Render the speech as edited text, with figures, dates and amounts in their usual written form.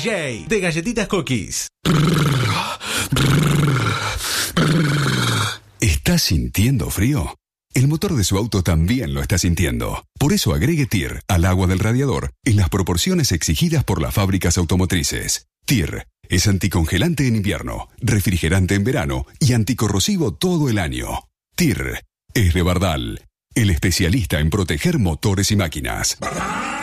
DJ de Galletitas Cookies. ¿Estás sintiendo frío? El motor de su auto también lo está sintiendo. Por eso agregue TIR al agua del radiador en las proporciones exigidas por las fábricas automotrices. TIR es anticongelante en invierno, refrigerante en verano y anticorrosivo todo el año. TIR es de Bardal, el especialista en proteger motores y máquinas.